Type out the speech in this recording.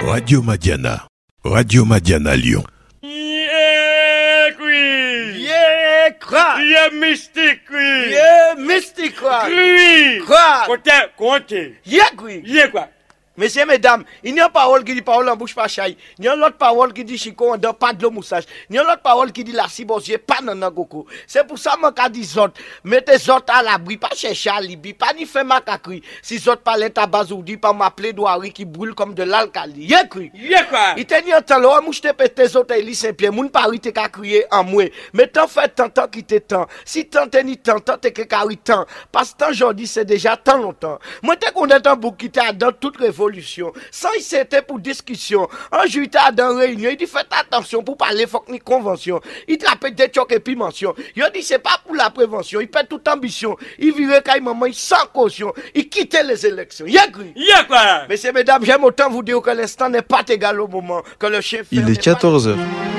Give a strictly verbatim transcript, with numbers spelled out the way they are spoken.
Radio Madiana. Radio Madiana Lyon. Yeah, oui. Yeah, quoi? Yeah, mystique, oui. Yeah, mystique, quoi? Oui. Quoi? Côté, côté. Yeah, oui. Yeah, quoi? Messieurs, mesdames, il n'y a pas parole qui dit parole en bouche pas chaille. Il y a l'autre parole qui dit chico en pas de l'eau moussage. Il y a l'autre parole qui dit la cibosier, pas nan goko. C'est pour ça, moi, qu'a dit zot. Mettez zot à l'abri, pas chercher à libi, pas ni fait macacri. Si zot parle ta bazoudi, pas ma plaidoirie qui brûle comme de l'alcali. Y'a cri. Yeah, quoi? Il te dit en temps, l'homme mouche te pété zot et li Saint-Pierre, moun pari te ka crier en moué. Mais tant fait tant tant qui te tant. Si tant te ni tant, tant te que kari tant. Parce que tant aujourd'hui, c'est déjà tant longtemps. Moi, te connais un bouc qui t'a dans toute révolution. Sans il c'était pour discussion. Un jour, il t'a dans réunion, il dit faites attention pour parler, faut que ni convention. Il te rappelle des chocs et puis mention. Il dit c'est pas pour la prévention, il perd toute ambition. Il virait quand maman, il sans caution. Il quittait les élections. Y'a gris. Yeah, quoi? Messieurs, mesdames, j'aime autant vous dire que l'instant n'est pas égal au moment que le chef. Il est quatorze heures.